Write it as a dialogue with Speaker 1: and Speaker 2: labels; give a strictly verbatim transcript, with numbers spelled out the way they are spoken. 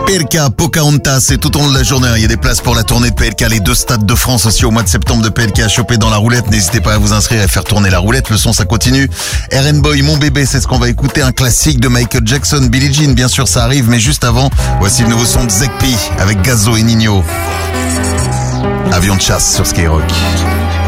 Speaker 1: P L K, Pocahontas, c'est tout au long de la journée. Il y a des places pour la tournée de P L K, les deux stades de France aussi au mois de septembre de P L K à choper dans la roulette. N'hésitez pas à vous inscrire et à faire tourner la roulette. Le son, ça continue. R and Boy, Mon Bébé, c'est ce qu'on va écouter. Un classique de Michael Jackson, Billie Jean, bien sûr, ça arrive. Mais juste avant, voici le nouveau son de Zekpi avec Gazo et Nino. Avion de chasse sur Skyrock.